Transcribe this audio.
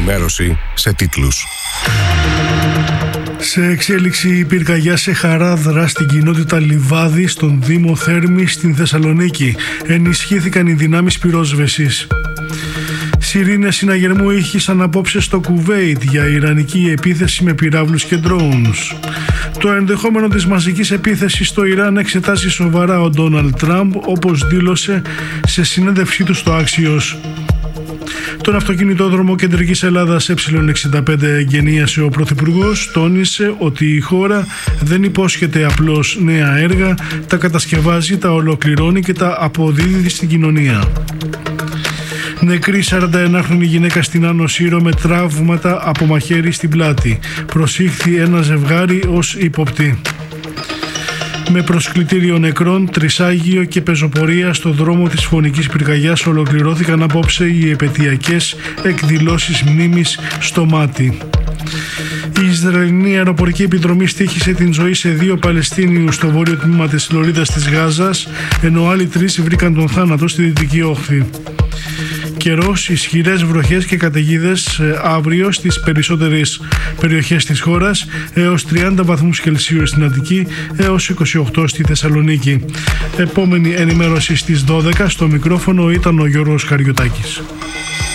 ενημέρωση σε τίτλους. Σε εξέλιξη η πυρκαγιά σε Χαράδρα στην κοινότητα Λιβάδι στον Δήμο Θέρμη στην Θεσσαλονίκη. Ενισχύθηκαν οι δυνάμεις πυρόσβεσης. Σιρήνες συναγερμού ήχησαν απόψε στο Κουβέιτ για ιρανική επίθεση με πυράβλους και drones. Το ενδεχόμενο της μαζικής επίθεσης στο Ιράν εξετάζει σοβαρά ο Ντόναλντ Τραμπ, όπως δήλωσε σε συνέντευξή του στο Axios. Τον αυτοκινητόδρομο Κεντρικής Ελλάδας Ε65 εγκαινίασε ο Πρωθυπουργός, τόνισε ότι η χώρα δεν υπόσχεται απλώς νέα έργα, τα κατασκευάζει, τα ολοκληρώνει και τα αποδίδει στην κοινωνία. Νεκρή 41χρονη γυναίκα στην Άνω Σύρο με τραύματα από μαχαίρι στην πλάτη. Προσήχθη ένα ζευγάρι ως ύποπτη. Με προσκλητήριο νεκρών, τρισάγιο και πεζοπορία στο δρόμο της φωνικής πυρκαγιάς ολοκληρώθηκαν απόψε οι επαιτειακές εκδηλώσεις μνήμης στο Μάτι. Η Ισραηλινή αεροπορική επιδρομή στοίχησε την ζωή σε 2 Παλαιστίνιους στο βόρειο τμήμα της Λωρίδας της Γάζας, ενώ άλλοι 3 βρήκαν τον θάνατο στη Δυτική Όχθη. Καιρός, ισχυρές βροχές και καταιγίδες αύριο στις περισσότερες περιοχές της χώρας, έως 30 βαθμούς Κελσίου στην Αττική, έως 28 στη Θεσσαλονίκη. Επόμενη ενημέρωση στις 12, στο μικρόφωνο ήταν ο Γιώργος Καριωτάκης.